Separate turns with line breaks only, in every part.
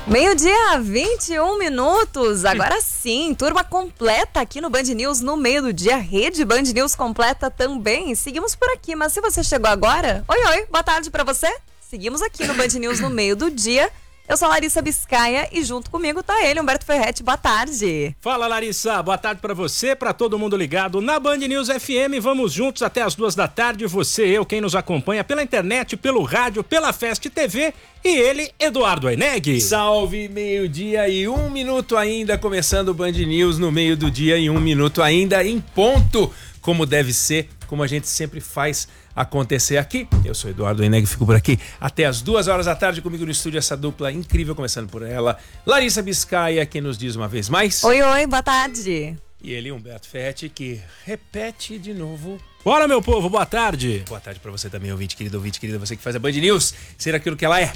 Meio-dia, 21 minutos. Agora sim, turma completa aqui no Band News no meio do dia. Rede Band News completa também. Seguimos por aqui, mas se você chegou agora, oi, boa tarde pra você. Seguimos aqui no Band News no meio do dia. Eu sou a Larissa Biscaia e junto comigo tá ele, Humberto Ferretti. Boa tarde.
Fala, Larissa. Boa tarde pra você, pra todo mundo ligado na Band News FM. Vamos juntos até as 2 da tarde. Você, eu, quem nos acompanha pela internet, pelo rádio, pela Fest TV e ele, Eduardo Aineg.
Salve, meio-dia e 1 minuto ainda, começando o Band News no meio do dia e 1 minuto ainda em ponto, como deve ser, como a gente sempre faz acontecer aqui. Eu sou Eduardo Aineg, fico por aqui até as 2 horas da tarde comigo no estúdio, essa dupla incrível, começando por ela, Larissa Biscaia, quem nos diz uma vez mais.
Oi, boa tarde.
E ele, Humberto Ferretti, que repete de novo.
Bora, meu povo, boa tarde.
Boa tarde pra você também, ouvinte querida, você que faz a Band News ser aquilo que ela é.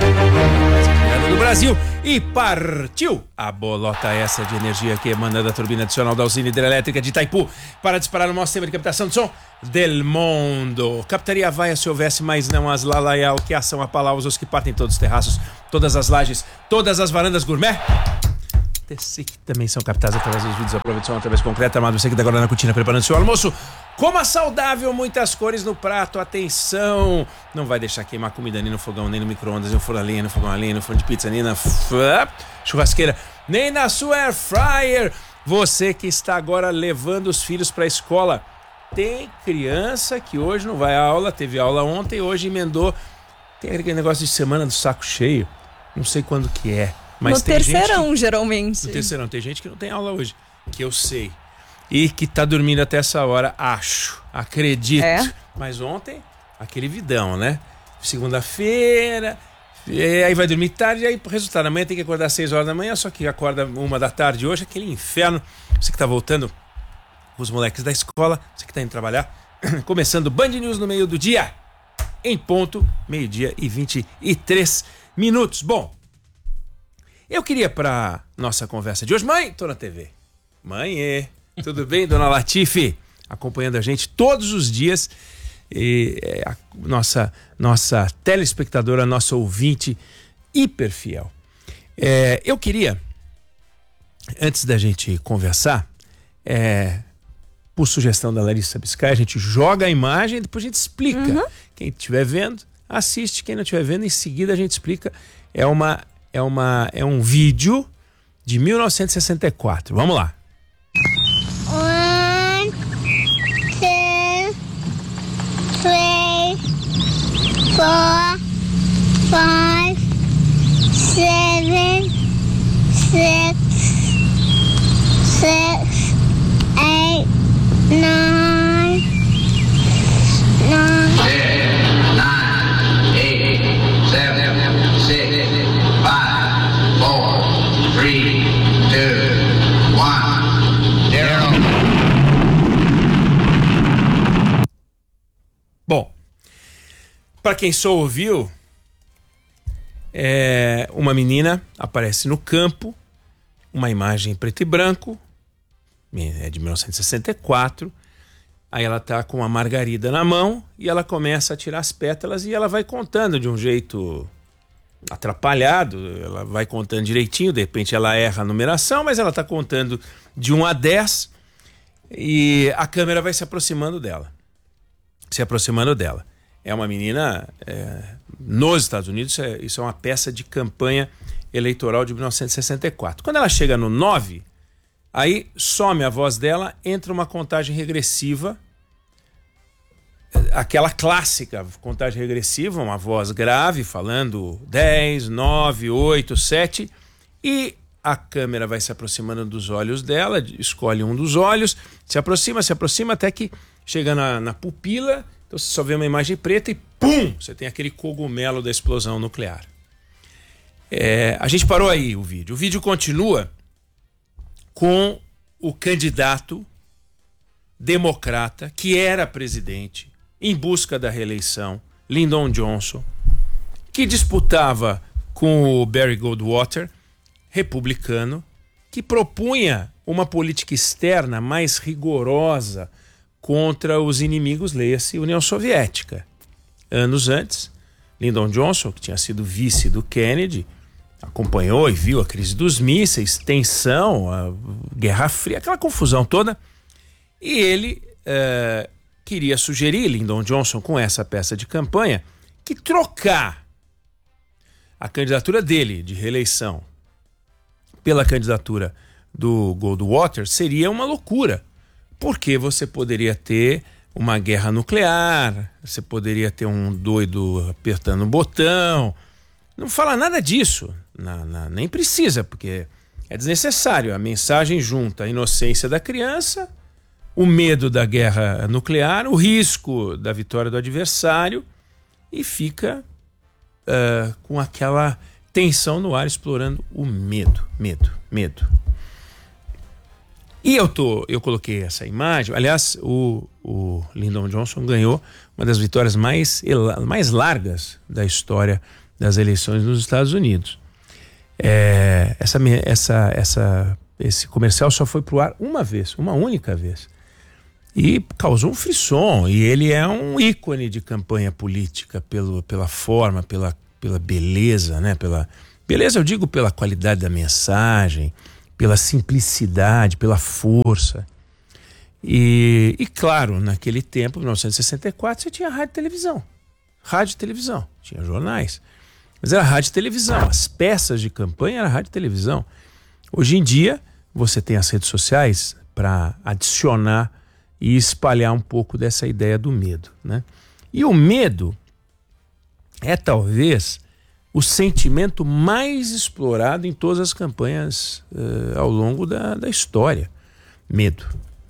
Do Brasil. E partiu a bolota essa de energia que emana da turbina adicional da usina hidrelétrica de Itaipu para disparar o maior sistema de captação de som del mundo. Captaria vaia se houvesse, mas não as lalaial que ação a palavras os que partem todos os terraços, todas as lajes, todas as varandas gourmet. Que também são captadas através dos vídeos à prova de som, através concreta, amado. Você que tá agora na cortina preparando seu almoço. Coma saudável, muitas cores no prato. Atenção! Não vai deixar queimar comida nem no fogão, nem no micro-ondas, nem no forno a lenha, no fogão a lenha, no forno de pizza, nem na churrasqueira, nem na sua air fryer. Você que está agora levando os filhos para a escola. Tem criança que hoje não vai à aula, teve aula ontem, hoje emendou. Tem aquele negócio de semana do saco cheio. Não sei quando que é. Mas
no terceirão, geralmente.
No terceirão. Tem gente que não tem aula hoje, que eu sei. E que tá dormindo até essa hora, acredito.
É?
Mas ontem, aquele vidão, né? Segunda-feira, aí vai dormir tarde, aí resultado, amanhã tem que acordar às 6 horas da manhã, só que acorda 1 da tarde hoje, aquele inferno. Você que tá voltando com os moleques da escola, você que tá indo trabalhar, começando Band News no meio do dia, em ponto, meio-dia e 23 minutos. Bom, eu queria pra nossa conversa de hoje, mãe, tô na TV. Mãe, tudo bem, dona Latife? Acompanhando a gente todos os dias. E a nossa telespectadora, nossa ouvinte hiper fiel. Eu queria, antes da gente conversar, por sugestão da Larissa Biscaia, a gente joga a imagem e depois a gente explica. Uhum. Quem estiver vendo, assiste. Quem não estiver vendo, em seguida a gente explica. É um vídeo de 1964. Vamos lá.
1, 2, 3, 4, 5, 7, 6, 8, 9,
0. Bom, para quem só ouviu, uma menina aparece no campo, uma imagem em preto e branco, é de 1964, aí ela tá com uma margarida na mão e ela começa a tirar as pétalas e ela vai contando de um jeito atrapalhado, ela vai contando direitinho, de repente ela erra a numeração, mas ela tá contando de 1 a 10 e a câmera vai se aproximando dela. É uma menina, nos Estados Unidos, isso é uma peça de campanha eleitoral de 1964. Quando ela chega no 9, aí some a voz dela, entra uma contagem regressiva, aquela clássica contagem regressiva, uma voz grave falando 10, 9, 8, 7, e a câmera vai se aproximando dos olhos dela, escolhe um dos olhos, se aproxima até que chega na pupila, então você só vê uma imagem preta e pum, você tem aquele cogumelo da explosão nuclear. A gente parou aí o vídeo. O vídeo continua com o candidato democrata que era presidente em busca da reeleição, Lyndon Johnson, que disputava com o Barry Goldwater, republicano, que propunha uma política externa mais rigorosa contra os inimigos, leia-se União Soviética. Anos antes, Lyndon Johnson, que tinha sido vice do Kennedy, acompanhou e viu a crise dos mísseis, tensão, a Guerra Fria, aquela confusão toda. E ele queria sugerir, Lyndon Johnson, com essa peça de campanha, que trocar a candidatura dele de reeleição pela candidatura do Goldwater seria uma loucura, porque você poderia ter uma guerra nuclear, você poderia ter um doido apertando um botão. Não fala nada disso, nem precisa, porque é desnecessário. A mensagem junta a inocência da criança, o medo da guerra nuclear, o risco da vitória do adversário, e fica com aquela tensão no ar, explorando o medo. E eu coloquei essa imagem. Aliás, o Lyndon Johnson ganhou uma das vitórias mais largas da história das eleições nos Estados Unidos. Esse comercial só foi pro ar uma única vez. E causou um frisson. E ele é um ícone de campanha política pela forma, pela beleza, né? Beleza, eu digo pela qualidade da mensagem, pela simplicidade, pela força. E claro, naquele tempo, 1964, você tinha rádio e televisão, tinha jornais, mas era rádio e televisão, as peças de campanha era rádio e televisão. Hoje em dia, você tem as redes sociais para adicionar e espalhar um pouco dessa ideia do medo, né? E o medo é talvez o sentimento mais explorado em todas as campanhas ao longo da história. Medo.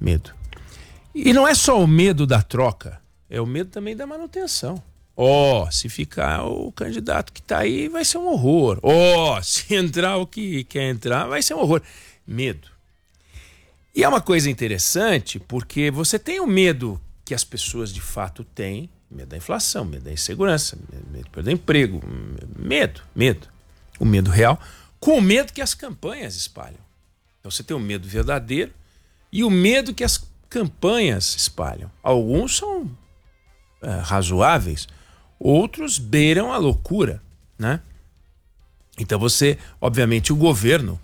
E não é só o medo da troca, é o medo também da manutenção. Se ficar o candidato que está aí, vai ser um horror. Se entrar o que quer entrar, vai ser um horror. Medo. E é uma coisa interessante, porque você tem o medo que as pessoas de fato têm, medo da inflação, medo da insegurança, medo de perder emprego, medo. O medo real, com o medo que as campanhas espalham. Então você tem o medo verdadeiro e o medo que as campanhas espalham. Alguns são razoáveis, outros beiram a loucura, né? Então obviamente o governo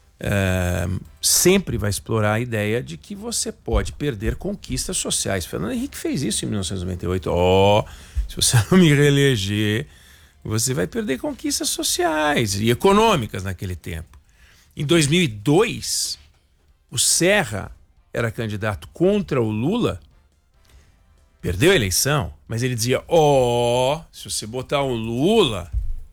sempre vai explorar a ideia de que você pode perder conquistas sociais. Fernando Henrique fez isso em 1998. Se você não me reeleger, você vai perder conquistas sociais e econômicas naquele tempo. Em 2002, o Serra era candidato contra o Lula, perdeu a eleição, mas ele dizia, se você botar o Lula,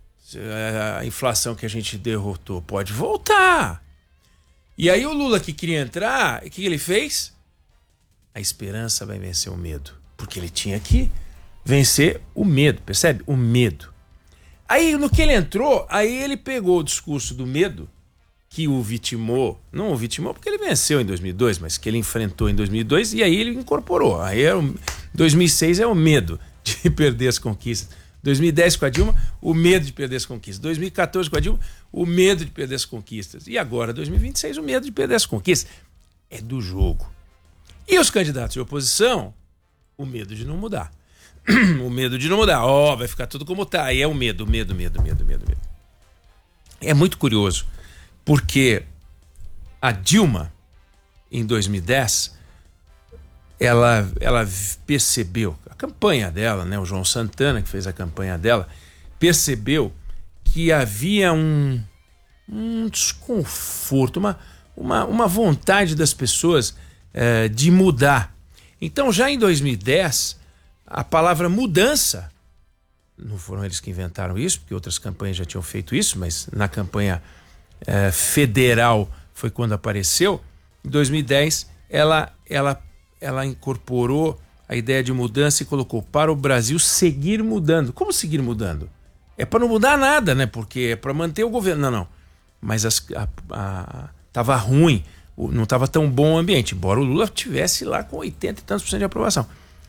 a inflação que a gente derrotou pode voltar. E aí o Lula que queria entrar, o que ele fez? A esperança vai vencer o medo. Porque ele tinha que vencer o medo, percebe? O medo. Aí no que ele entrou, aí ele pegou o discurso do medo, que o vitimou, não o vitimou porque ele venceu em 2002, mas que ele enfrentou em 2002, e aí ele incorporou. Aí 2006 é o medo de perder as conquistas. 2010 com a Dilma, o medo de perder as conquistas. 2014 com a Dilma, o medo de perder as conquistas. E agora, 2026, o medo de perder as conquistas. É do jogo. E os candidatos de oposição, o medo de não mudar. O medo de não mudar. Vai ficar tudo como tá. Aí é o medo. É muito curioso, porque a Dilma, em 2010, ela percebeu, a campanha dela, né, o João Santana, que fez a campanha dela, percebeu que havia um desconforto, uma vontade das pessoas de mudar. Então, já em 2010, a palavra mudança, não foram eles que inventaram isso, porque outras campanhas já tinham feito isso, mas na campanha federal foi quando apareceu. Em 2010, ela incorporou a ideia de mudança e colocou para o Brasil seguir mudando. Como seguir mudando? É para não mudar nada, né? Porque é para manter o governo. Não. Mas estava ruim, não estava tão bom o ambiente, embora o Lula tivesse lá com 80 e tantos % de aprovação.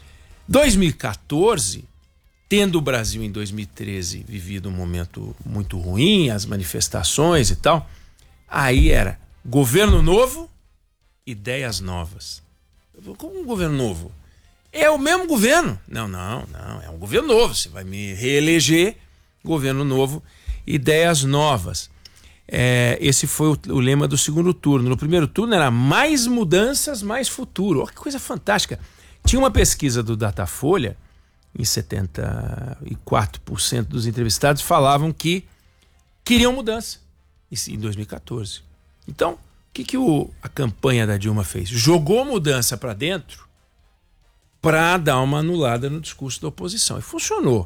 2014, tendo o Brasil em 2013 vivido um momento muito ruim, as manifestações e tal, aí era governo novo, ideias novas. Como um governo novo? É o mesmo governo. Não, é um governo novo. Você vai me reeleger, governo novo, ideias novas. esse foi o lema do segundo turno. No primeiro turno era mais mudanças, mais futuro. Olha que coisa fantástica. Tinha uma pesquisa do Datafolha, em 74% dos entrevistados falavam que queriam mudança, isso em 2014. Então, o que a campanha da Dilma fez? Jogou mudança para dentro para dar uma anulada no discurso da oposição. E funcionou.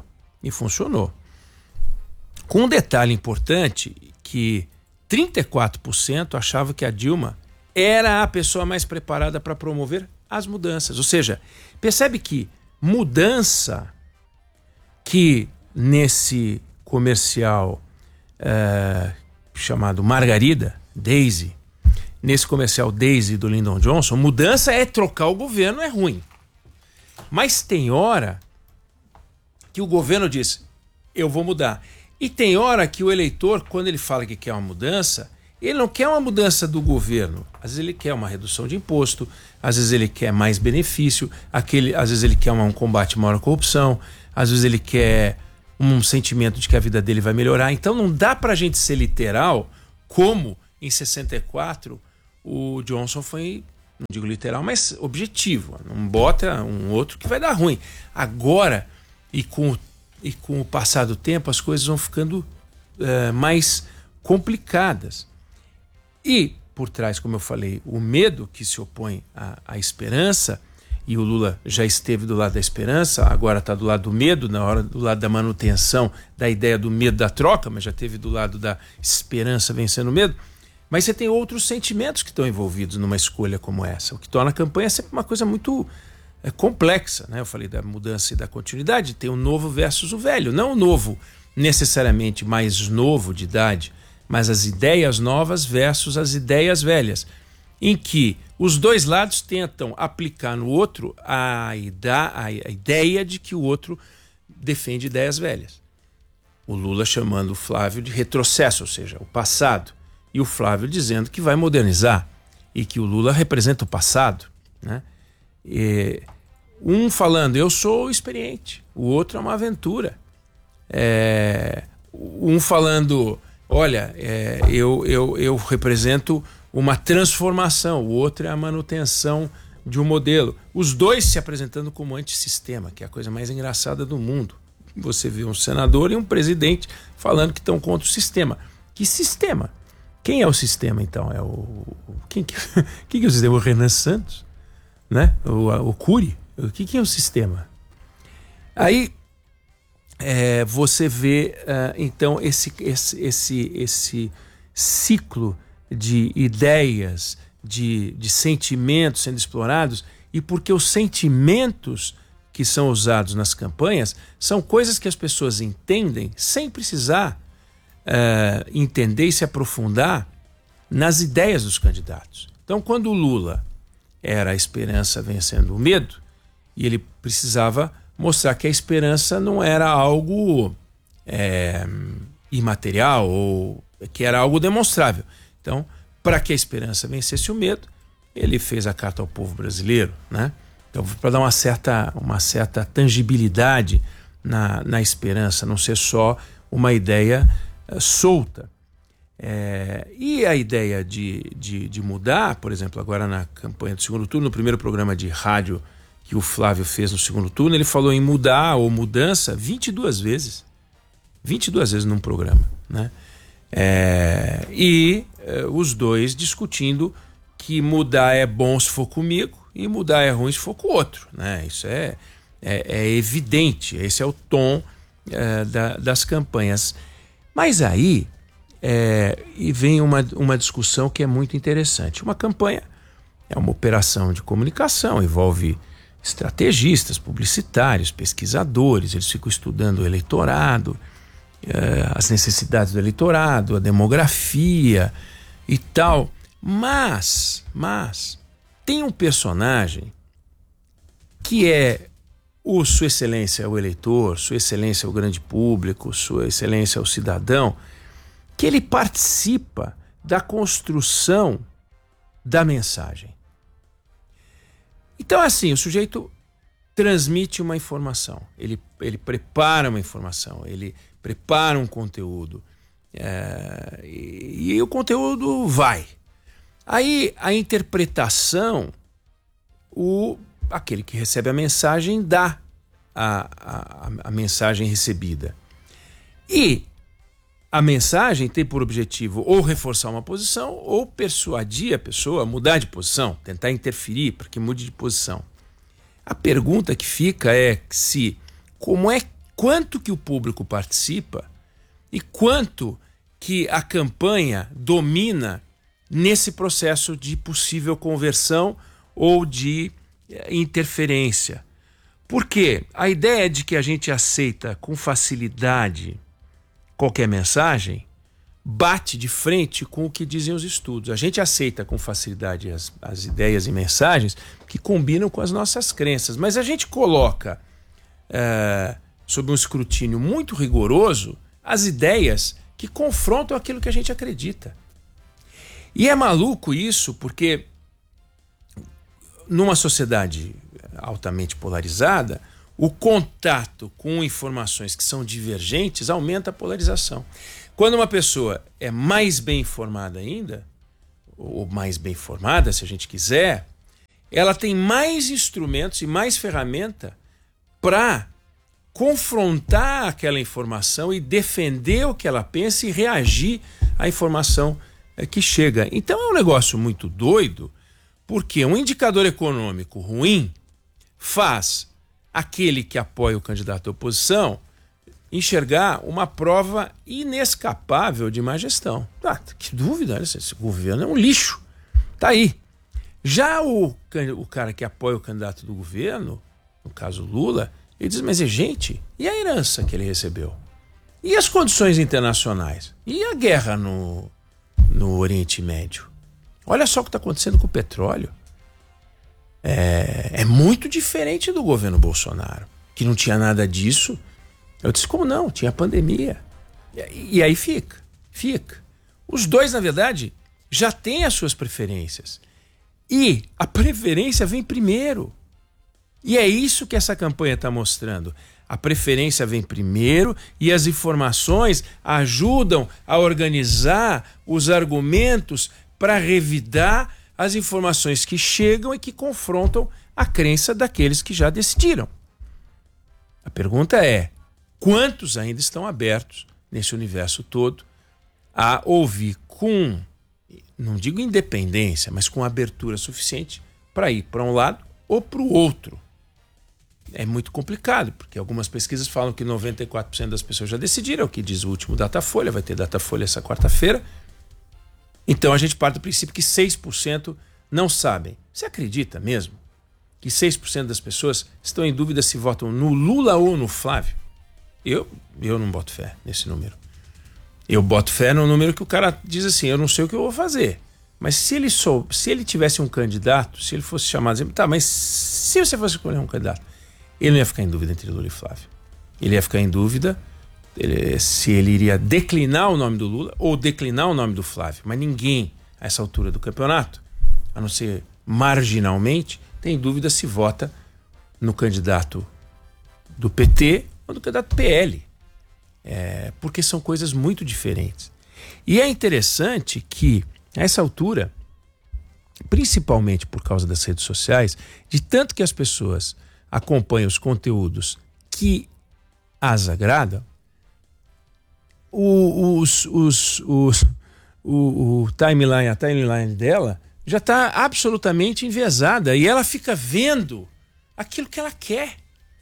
Com um detalhe importante, que 34% achavam que a Dilma era a pessoa mais preparada para promover as mudanças. Ou seja, percebe que mudança, que nesse comercial chamado Margarida, Daisy, nesse comercial Daisy do Lyndon Johnson, mudança é trocar o governo, é ruim. Mas tem hora que o governo diz, eu vou mudar. E tem hora que o eleitor, quando ele fala que quer uma mudança, ele não quer uma mudança do governo. Às vezes ele quer uma redução de imposto, às vezes ele quer mais benefício, às vezes ele quer um combate maior à corrupção, às vezes ele quer um sentimento de que a vida dele vai melhorar. Então não dá pra gente ser literal, como em 64 o Johnson foi, não digo literal, mas objetivo. Não bota um outro que vai dar ruim. Agora, e com o passar do tempo, as coisas vão ficando mais complicadas. E, por trás, como eu falei, o medo que se opõe à esperança, e o Lula já esteve do lado da esperança, agora está do lado do medo, do lado da manutenção da ideia do medo da troca, mas já esteve do lado da esperança vencendo o medo. Mas você tem outros sentimentos que estão envolvidos numa escolha como essa, o que torna a campanha sempre uma coisa muito complexa, né? Eu falei da mudança e da continuidade, tem o novo versus o velho, não o novo necessariamente mais novo de idade, mas as ideias novas versus as ideias velhas, em que os dois lados tentam aplicar no outro a ideia de que o outro defende ideias velhas. O Lula chamando o Flávio de retrocesso, ou seja, o passado, e o Flávio dizendo que vai modernizar e que o Lula representa o passado, né? Um falando, eu sou experiente, o outro é uma aventura. Um falando, olha, eu represento uma transformação, o outro é a manutenção de um modelo. Os dois se apresentando como antissistema, que é a coisa mais engraçada do mundo. Você vê um senador e um presidente falando que estão contra o sistema. Que sistema? Quem é o sistema, então? Quem que é o sistema? O Renan Santos? Né? O Cury? O que é o sistema? Aí você vê então esse ciclo de ideias, de sentimentos sendo explorados, e porque os sentimentos que são usados nas campanhas são coisas que as pessoas entendem sem precisar entender e se aprofundar nas ideias dos candidatos. Então, quando o Lula era a esperança vencendo o medo, e ele precisava mostrar que a esperança não era algo imaterial, ou que era algo demonstrável. Então, para que a esperança vencesse o medo, ele fez a Carta ao Povo Brasileiro, né? Então, para dar uma certa tangibilidade na esperança, não ser só uma ideia solta. E a ideia de mudar, por exemplo, agora na campanha do segundo turno, no primeiro programa de rádio que o Flávio fez no segundo turno, ele falou em mudar ou mudança 22 vezes. 22 vezes num programa, né? Os dois discutindo que mudar é bom se for comigo e mudar é ruim se for com o outro, né? Isso é evidente, esse é o tom das campanhas. Mas aí e vem uma discussão que é muito interessante. Uma campanha é uma operação de comunicação, envolve estrategistas, publicitários, pesquisadores, eles ficam estudando o eleitorado, as necessidades do eleitorado, a demografia e tal. Mas tem um personagem que é Sua Excelência o eleitor, Sua Excelência o grande público, Sua Excelência o cidadão, que ele participa da construção da mensagem. Então, assim, o sujeito transmite uma informação, ele prepara uma informação, ele prepara um conteúdo, e E o conteúdo vai. Aí a interpretação, aquele que recebe a mensagem dá a mensagem recebida. E a mensagem tem por objetivo ou reforçar uma posição ou persuadir a pessoa a mudar de posição, tentar interferir para que mude de posição. A pergunta que fica é quanto que o público participa e quanto que a campanha domina nesse processo de possível conversão ou de interferência. Porque a ideia de que a gente aceita com facilidade qualquer mensagem bate de frente com o que dizem os estudos. A gente aceita com facilidade as ideias e mensagens que combinam com as nossas crenças, mas a gente coloca sob um escrutínio muito rigoroso as ideias que confrontam aquilo que a gente acredita. E é maluco isso, porque numa sociedade altamente polarizada, o contato com informações que são divergentes aumenta a polarização. Quando uma pessoa é mais bem informada ainda, ou mais bem formada, se a gente quiser, ela tem mais instrumentos e mais ferramenta para confrontar aquela informação e defender o que ela pensa e reagir à informação que chega. Então é um negócio muito doido, porque um indicador econômico ruim faz aquele que apoia o candidato à oposição enxergar uma prova inescapável de má gestão. Que dúvida, esse governo é um lixo. Tá aí. Já o cara que apoia o candidato do governo, no caso Lula, ele diz, mas gente, e a herança que ele recebeu? E as condições internacionais? E a guerra no Oriente Médio? Olha só o que está acontecendo com o petróleo. É muito diferente do governo Bolsonaro, que não tinha nada disso. Eu disse, como não? Tinha pandemia. E aí fica. Os dois, na verdade, já têm as suas preferências. E a preferência vem primeiro. E é isso que essa campanha está mostrando. A preferência vem primeiro e as informações ajudam a organizar os argumentos para revidar as informações que chegam e que confrontam a crença daqueles que já decidiram. A pergunta é, quantos ainda estão abertos nesse universo todo a ouvir com, não digo independência, mas com abertura suficiente para ir para um lado ou para o outro? É muito complicado, porque algumas pesquisas falam que 94% das pessoas já decidiram, é o que diz o último Datafolha, vai ter Datafolha essa quarta-feira. Então a gente parte do princípio que 6% não sabem. Você acredita mesmo que 6% das pessoas estão em dúvida se votam no Lula ou no Flávio? Eu não boto fé nesse número. Eu boto fé no número que o cara diz assim, eu não sei o que eu vou fazer. Mas se ele tivesse um candidato, se ele fosse chamado, tá, mas se você fosse escolher um candidato, ele não ia ficar em dúvida entre Lula e Flávio. Ele ia ficar em dúvida se ele iria declinar o nome do Lula ou declinar o nome do Flávio. Mas ninguém, a essa altura do campeonato, a não ser marginalmente, tem dúvida se vota no candidato do PT ou do candidato do PL. Porque são coisas muito diferentes. E é interessante que, a essa altura, principalmente por causa das redes sociais, de tanto que as pessoas acompanham os conteúdos que as agradam, a timeline dela já está absolutamente enviesada e ela fica vendo aquilo que ela quer.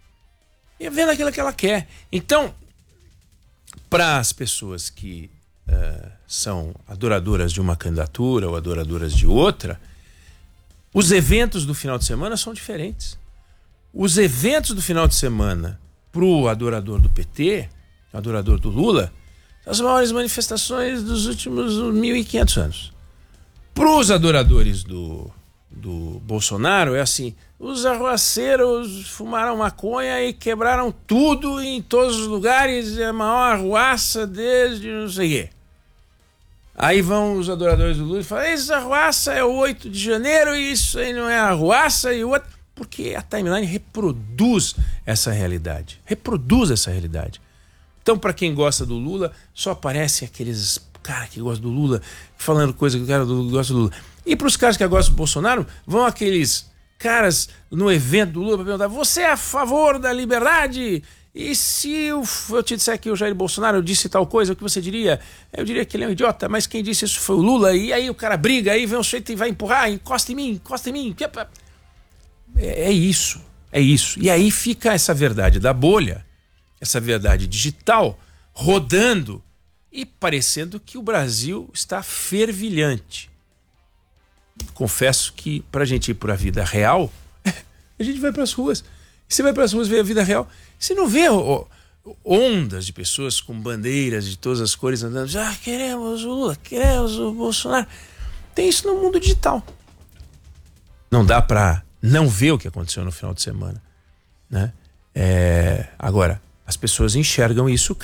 Então, para as pessoas que são adoradoras de uma candidatura ou adoradoras de outra, os eventos do final de semana são diferentes. Os eventos do final de semana para o adorador do PT, adorador do Lula, são as maiores manifestações dos últimos 1.500 anos. Para os adoradores do Bolsonaro, é assim, os arruaceiros fumaram maconha e quebraram tudo em todos os lugares, é a maior arruaça desde não sei o quê. Aí vão os adoradores do Lula e falam, essa arruaça é o 8 de janeiro e isso aí não é arruaça e o outro... Porque a timeline reproduz essa realidade. Então, para quem gosta do Lula, só aparecem aqueles cara que gosta do Lula, falando coisa que o cara gosta do Lula. E para os caras que gostam do Bolsonaro, vão aqueles caras no evento do Lula para perguntar: você é a favor da liberdade? E se eu te disser que o Jair Bolsonaro disse tal coisa, o que você diria? Eu diria que ele é um idiota, mas quem disse isso foi o Lula. E aí o cara briga, aí vem um sujeito e vai empurrar, encosta em mim. É isso. E aí fica essa verdade da bolha, essa verdade digital, rodando e parecendo que o Brasil está fervilhante. Confesso que para a gente ir para a vida real, a gente vai para as ruas. Você vai para as ruas ver a vida real, você não vê ondas de pessoas com bandeiras de todas as cores andando, queremos o Lula, queremos o Bolsonaro. Tem isso no mundo digital. Não dá para não ver o que aconteceu no final de semana, né? Agora, as pessoas enxergam isso,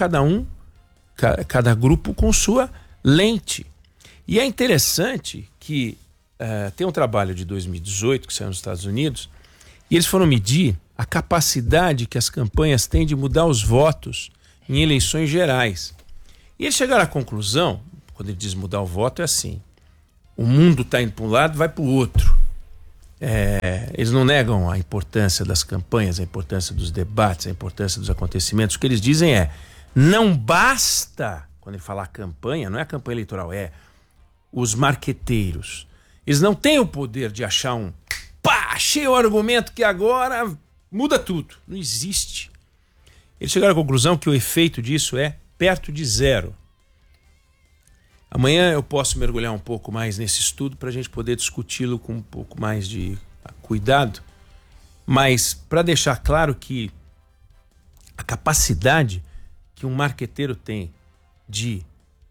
cada grupo com sua lente. E é interessante que tem um trabalho de 2018 que saiu nos Estados Unidos, e eles foram medir a capacidade que as campanhas têm de mudar os votos em eleições gerais. E eles chegaram à conclusão, quando ele diz mudar o voto, é assim: o mundo está indo para um lado, vai para o outro. Eles não negam a importância das campanhas, a importância dos debates, a importância dos acontecimentos. O que eles dizem é: não basta, quando ele falar campanha, não é a campanha eleitoral, é os marqueteiros. Eles não têm o poder de achar achei o argumento que agora muda tudo. Não existe. Eles chegaram à conclusão que o efeito disso é perto de zero. Amanhã eu posso mergulhar um pouco mais nesse estudo para a gente poder discuti-lo com um pouco mais de cuidado, mas para deixar claro que a capacidade que um marqueteiro tem de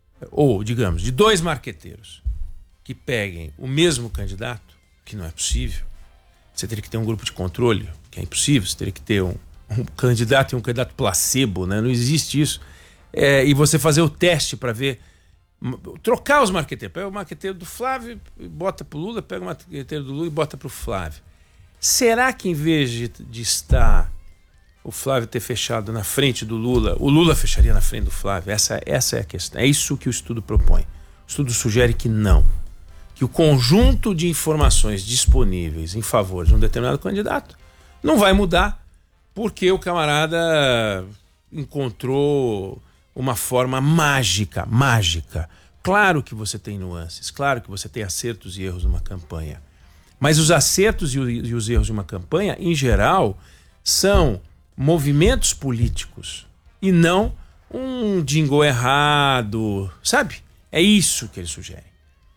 dois marqueteiros que peguem o mesmo candidato, que não é possível. Você teria que ter um grupo de controle, que é impossível. Você teria que ter um candidato e um candidato placebo, né? Não existe isso. E você fazer o teste para ver, trocar os marqueteiros. Pega o marqueteiro do Flávio e bota para o Lula, pega o marqueteiro do Lula e bota para o Flávio. Será que em vez de estar o Flávio ter fechado na frente do Lula, o Lula fecharia na frente do Flávio? Essa é a questão. É isso que o estudo propõe. O estudo sugere que não. Que o conjunto de informações disponíveis em favor de um determinado candidato não vai mudar porque o camarada encontrou uma forma mágica. Claro que você tem nuances, claro que você tem acertos e erros numa campanha. Mas os acertos e os erros de uma campanha, em geral, são movimentos políticos e não um jingle errado, sabe? É isso que eles sugerem.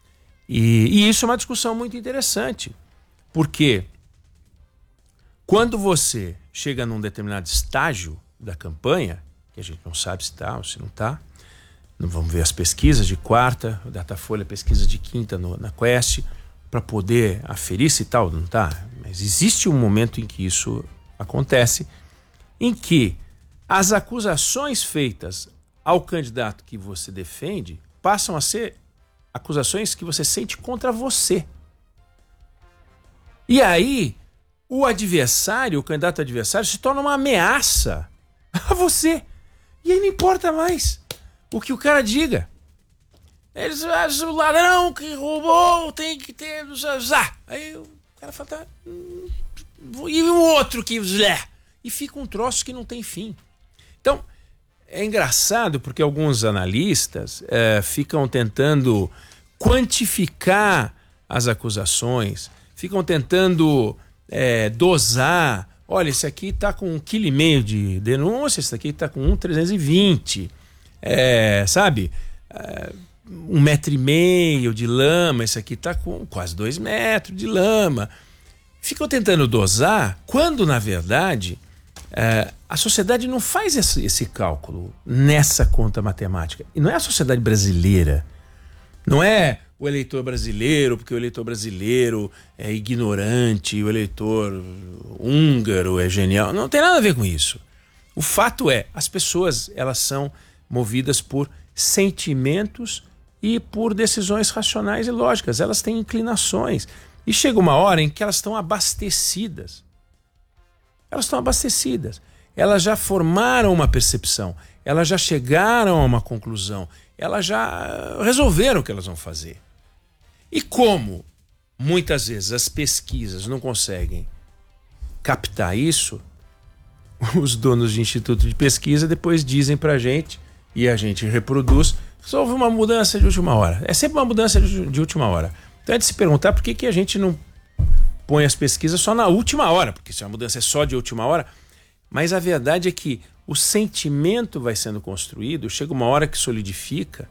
E isso é uma discussão muito interessante, porque quando você chega num determinado estágio da campanha, que a gente não sabe se está ou se não está, vamos ver as pesquisas de quarta, o Datafolha, pesquisa de quinta na Quest, para poder aferir se tal ou não está. Mas existe um momento em que isso acontece, em que as acusações feitas ao candidato que você defende passam a ser acusações que você sente contra você. E aí, o candidato adversário, se torna uma ameaça a você. E aí não importa mais o que o cara diga. Eles, o ladrão que roubou tem que ter... Aí o cara fala... E o outro que... E fica um troço que não tem fim. Então, é engraçado porque alguns analistas ficam tentando quantificar as acusações, ficam tentando dosar. Olha, esse aqui está com 1,5 kg de denúncia, esse aqui está com 1,320 sabe? 1,5 metro de lama, esse aqui está com quase 2 metros de lama. Ficam tentando dosar quando, na verdade, a sociedade não faz esse cálculo nessa conta matemática. E não é a sociedade brasileira. Não é o eleitor brasileiro, porque o eleitor brasileiro é ignorante, o eleitor húngaro é genial. Não tem nada a ver com isso. O fato é, as pessoas, elas são movidas por sentimentos e por decisões racionais e lógicas. Elas têm inclinações. E chega uma hora em que elas estão abastecidas. Elas já formaram uma percepção, elas já chegaram a uma conclusão, elas já resolveram o que elas vão fazer. E como muitas vezes as pesquisas não conseguem captar isso, os donos de instituto de pesquisa depois dizem pra gente, e a gente reproduz, que houve uma mudança de última hora. É sempre uma mudança de última hora. Então é de se perguntar por que a gente não põe as pesquisas só na última hora, porque se a mudança é só de última hora. Mas a verdade é que o sentimento vai sendo construído, chega uma hora que solidifica,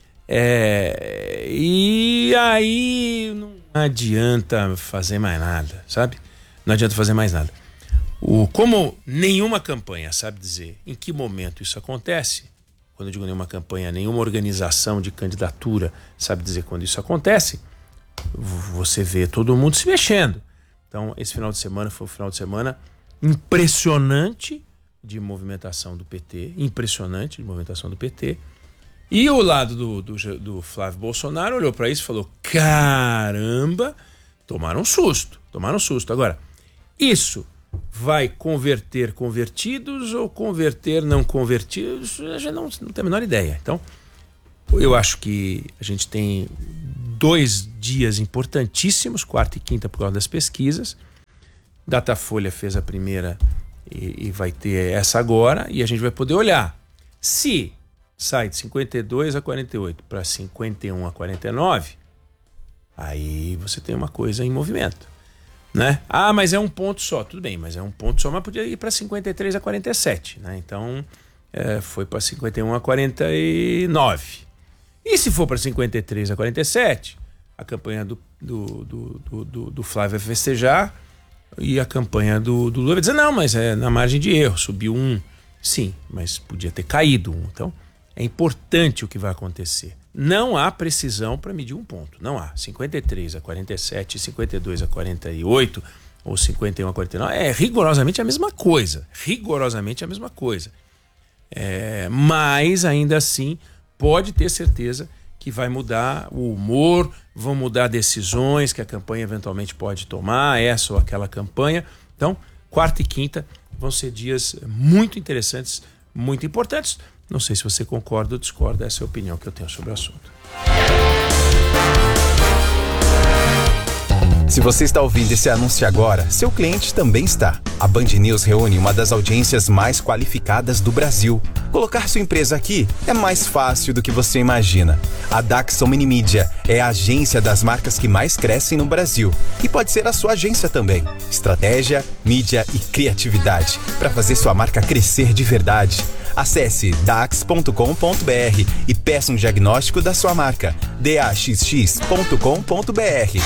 e aí não adianta fazer mais nada, sabe? Não adianta fazer mais nada. Como nenhuma campanha sabe dizer em que momento isso acontece, quando eu digo nenhuma campanha, nenhuma organização de candidatura sabe dizer quando isso acontece, você vê todo mundo se mexendo. Então, esse final de semana foi um final de semana impressionante de movimentação do PT, e o lado do Flávio Bolsonaro olhou para isso e falou: caramba, tomaram um susto. Agora, isso vai converter convertidos ou converter não convertidos? A gente não tem a menor ideia. Então, eu acho que a gente tem 2 dias importantíssimos, quarta e quinta, por causa das pesquisas. Datafolha fez a primeira e vai ter essa agora, e a gente vai poder olhar. Se sai de 52 a 48 para 51 a 49, aí você tem uma coisa em movimento, né? Ah, mas é um ponto só. Tudo bem, mas é um ponto só, mas podia ir para 53 a 47, né? Então, foi para 51 a 49. E se for para 53 a 47, a campanha do Flávio vai festejar, e a campanha do Lula vai dizer: não, mas é na margem de erro, subiu 1. Sim, mas podia ter caído 1. Então, é importante o que vai acontecer. Não há precisão para medir um ponto. Não há. 53 a 47, 52 a 48 ou 51 a 49 é rigorosamente a mesma coisa. Mas, ainda assim, pode ter certeza que vai mudar o humor, vão mudar decisões que a campanha eventualmente pode tomar, essa ou aquela campanha. Então, quarta e quinta vão ser dias muito interessantes, muito importantes. Não sei se você concorda ou discorda, essa é a opinião que eu tenho sobre o assunto.
Se você está ouvindo esse anúncio agora, seu cliente também está. A Band News reúne uma das audiências mais qualificadas do Brasil. Colocar sua empresa aqui é mais fácil do que você imagina. A Daxon Minimídia é a agência das marcas que mais crescem no Brasil. E pode ser a sua agência também. Estratégia, mídia e criatividade para fazer sua marca crescer de verdade. Acesse dax.com.br e peça um diagnóstico da sua marca. daxx.com.br.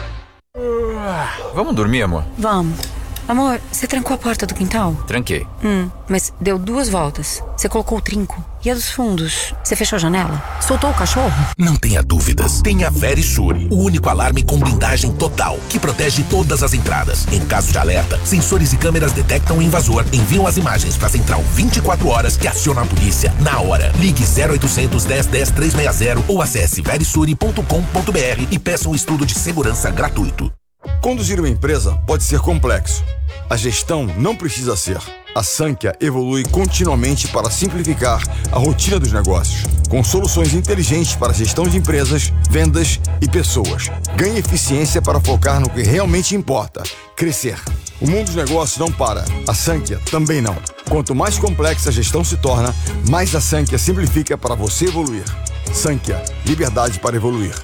Vamos dormir, amor?
Vamos. Amor, você trancou a porta do quintal?
Tranquei.
Mas deu 2 voltas. Você colocou o trinco. E a dos fundos? Você fechou a janela? Soltou o cachorro?
Não tenha dúvidas. Tenha Verisure, o único alarme com blindagem total, que protege todas as entradas. Em caso de alerta, sensores e câmeras detectam o invasor, enviam as imagens para a central 24 horas que aciona a polícia na hora. Ligue 0800 10 10 360 ou acesse verisure.com.br e peça um estudo de segurança gratuito.
Conduzir uma empresa pode ser complexo. A gestão não precisa ser. A Sankhya evolui continuamente para simplificar a rotina dos negócios, com soluções inteligentes para a gestão de empresas, vendas e pessoas. Ganhe eficiência para focar no que realmente importa: crescer. O mundo dos negócios não para. A Sankhya também não. Quanto mais complexa a gestão se torna, mais a Sankhya simplifica para você evoluir. Sankhya, liberdade para evoluir.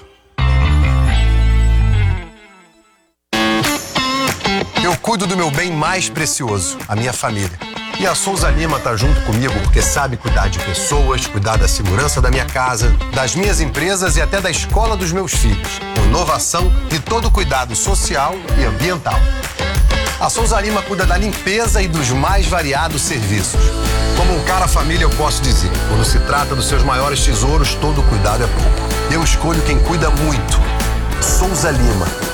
Eu cuido do meu bem mais precioso, a minha família. E a Souza Lima tá junto comigo porque sabe cuidar de pessoas, cuidar da segurança da minha casa, das minhas empresas e até da escola dos meus filhos. Com inovação e todo cuidado social e ambiental. A Souza Lima cuida da limpeza e dos mais variados serviços. Como um cara família, eu posso dizer, quando se trata dos seus maiores tesouros, todo cuidado é pouco. Eu escolho quem cuida muito. Souza Lima.